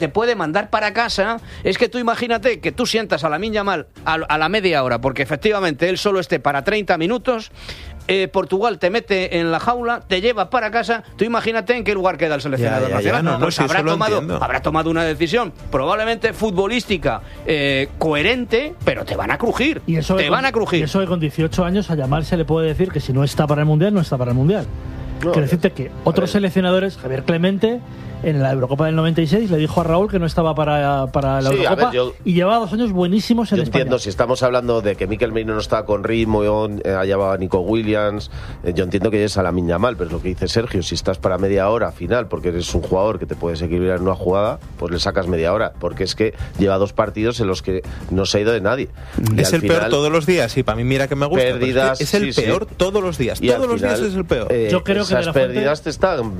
te puede mandar para casa. Es que tú imagínate que tú sientas a Lamine Yamal a la media hora, porque efectivamente él solo esté para 30 minutos. Portugal te mete en la jaula, te lleva para casa. Tú imagínate en qué lugar queda el seleccionador nacional. Pues sí, habrá tomado una decisión probablemente futbolística coherente, pero te van a crujir. Y eso que con 18 años a Yamal se le puede decir que si no está para el Mundial, no está para el Mundial. Quiero decirte que otros seleccionadores, Javier Clemente, en la Eurocopa del 96 le dijo a Raúl que no estaba para la Eurocopa, y llevaba 2 años buenísimos en España. Yo entiendo, si estamos hablando de que Mikel Merino no estaba con ritmo, allá va Nico Williams, yo entiendo que es a Lamine Yamal, pero es lo que dice Sergio, si estás para media hora final, porque eres un jugador que te puedes equilibrar en una jugada, pues le sacas media hora, porque es que lleva 2 partidos en los que no se ha ido de nadie. Es el peor todos los días, y para mí mira que me gusta, pérdidas, es el peor todos los días, todos los días es el peor. Yo creo que esas pérdidas te están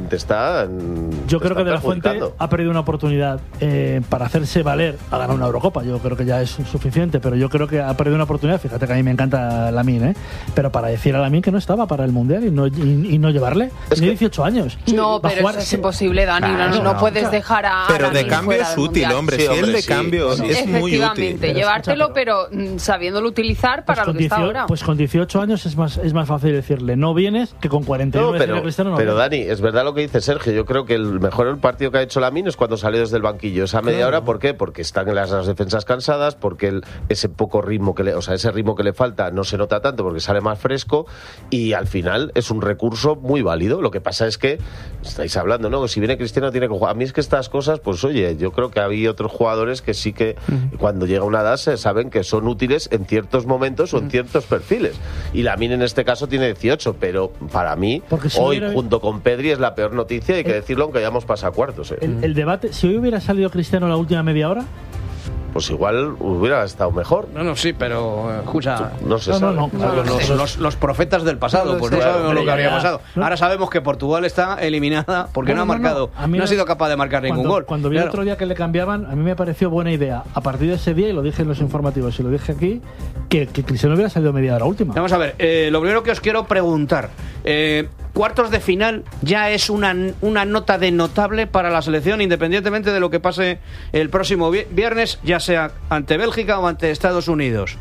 yo creo que De La Fuente ha perdido una oportunidad para hacerse valer a ganar una Eurocopa. Yo creo que ya es suficiente, pero yo creo que ha perdido una oportunidad. Fíjate que a mí me encanta Lamine, pero para decir a Lamine que no estaba para el Mundial y no llevarle. Tiene 18 años. No, pero eso es imposible, Dani. No puedes dejar a Pero de cambio es útil, hombre. Si el de cambio es muy útil. Efectivamente, llevártelo, pero sabiéndolo utilizar para lo que está ahora. Pues con 18 años es más fácil decirle no vienes que con 49 decirle Cristiano no. Pero Dani, es verdad lo que dice Sergio. Yo creo que el mejor partido que ha hecho Lamine es cuando salió desde el banquillo. Esa media hora, ¿por qué? Porque están en las defensas cansadas, porque ese poco ritmo ese ritmo que le falta no se nota tanto porque sale más fresco, y al final es un recurso muy válido. Lo que pasa es que estáis hablando, ¿no? Si viene Cristiano tiene que jugar. A mí es que estas cosas, pues oye, yo creo que había otros jugadores que sí que cuando llega una edad saben que son útiles en ciertos momentos o en ciertos perfiles. Y Lamine en este caso tiene 18, pero para mí hoy junto con Pedri es la peor noticia, hay que decirlo, aunque hayamos pasado a cuartos. El debate, si hoy hubiera salido Cristiano la última media hora, pues igual hubiera estado mejor. No, sí, pero escucha, no se sabe. Los profetas del pasado, pues no sabemos lo que habría pasado. Ahora sabemos que Portugal está eliminada porque no ha marcado, no ha sido capaz de marcar ningún gol. Cuando vi el otro día que le cambiaban, a mí me pareció buena idea, a partir de ese día, y lo dije en los informativos y lo dije aquí, que Cristiano hubiera salido media hora última. Vamos a ver, lo primero que os quiero preguntar, cuartos de final ya es una nota de notable para la selección, independientemente de lo que pase el próximo viernes, ya sea ante Bélgica o ante Estados Unidos.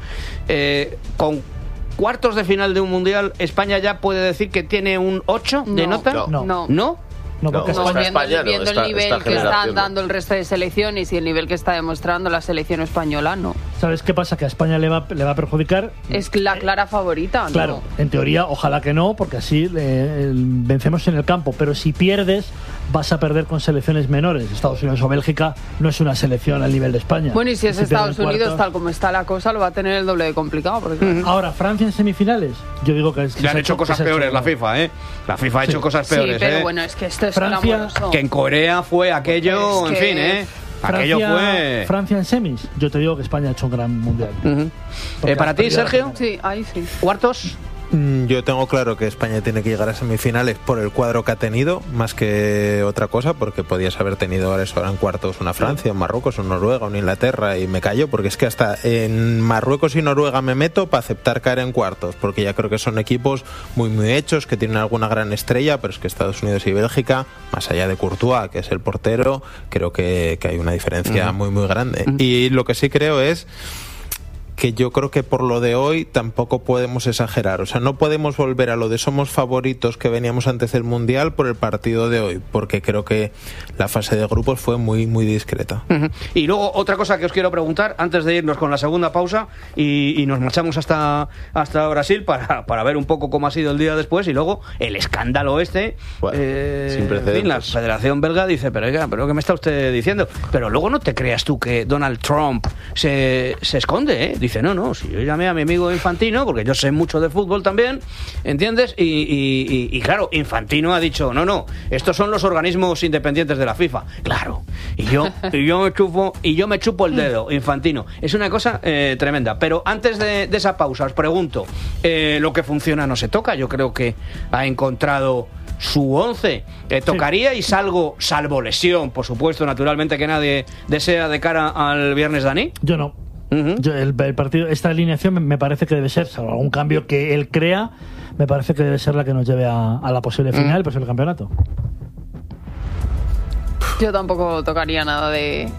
Con cuartos de final de un mundial, ¿España ya puede decir que tiene un 8 de nota? No, porque viendo el nivel que están dando el resto de selecciones y el nivel que está demostrando la selección española, no. ¿Sabes qué pasa? Que a España le va a perjudicar. Es la clara favorita, ¿no? Claro, en teoría, ojalá que no, porque así vencemos en el campo. Pero si pierdes, vas a perder con selecciones menores. Estados Unidos o Bélgica no es una selección al nivel de España. Bueno, y si es Estados Unidos, tal como está la cosa, lo va a tener el doble de complicado. Porque Ahora, Francia en semifinales, yo digo que le han hecho cosas peores la FIFA, ¿eh? La FIFA ha hecho cosas peores, pero bueno, es que esto es Francia, que en Corea fue aquello, en fin, aquello fue... Francia en semis, yo te digo que España ha hecho un gran mundial. ¿Para ti, Sergio? Sí, ahí sí. ¿Cuartos? Yo tengo claro que España tiene que llegar a semifinales por el cuadro que ha tenido, más que otra cosa, porque podías haber tenido ahora en cuartos una Francia, un Marruecos, un Noruega, un Inglaterra, y me callo, porque es que hasta en Marruecos y Noruega me meto para aceptar caer en cuartos, porque ya creo que son equipos muy hechos, que tienen alguna gran estrella, pero es que Estados Unidos y Bélgica, más allá de Courtois, que es el portero, creo que hay una diferencia muy grande. Y lo que sí creo es que yo creo que por lo de hoy tampoco podemos exagerar, o sea, no podemos volver a lo de somos favoritos que veníamos antes del Mundial por el partido de hoy, porque creo que la fase de grupos fue muy discreta. Y luego otra cosa que os quiero preguntar antes de irnos con la segunda pausa y nos marchamos hasta Brasil para ver un poco cómo ha sido el día después, y luego el escándalo sin precedentes. En fin, la Federación Belga dice, pero ¿qué me está usted diciendo? Pero luego no te creas tú que Donald Trump se esconde, Dice, no, si yo llamé a mi amigo Infantino, porque yo sé mucho de fútbol también, ¿entiendes? Y claro, Infantino ha dicho, no, estos son los organismos independientes de la FIFA. Claro, y yo me chupo el dedo, Infantino. Es una cosa tremenda. Pero antes de esa pausa, os pregunto, lo que funciona no se toca. Yo creo que ha encontrado su 11. Tocaría y salvo lesión, por supuesto, naturalmente, que nadie desea de cara al viernes, Dani. Yo no. Yo, el partido, esta alineación me parece que debe ser, salvo algún cambio que él crea, me parece que debe ser la que nos lleve a la posible final, el posible campeonato. Yo tampoco tocaría nada de